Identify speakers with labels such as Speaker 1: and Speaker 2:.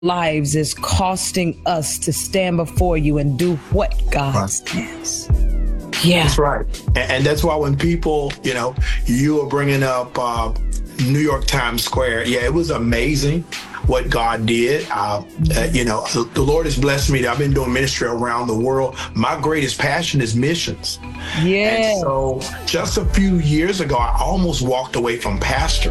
Speaker 1: lives is costing us to stand before you and do what God
Speaker 2: Right.
Speaker 1: says. Yeah.
Speaker 2: That's right. And that's why when people, you are bringing up New York Times Square. Yeah, it was amazing what God did. The Lord has blessed me. I've been doing ministry around the world. My greatest passion is missions.
Speaker 1: Yeah.
Speaker 2: And so just a few years ago, I almost walked away from pastoring.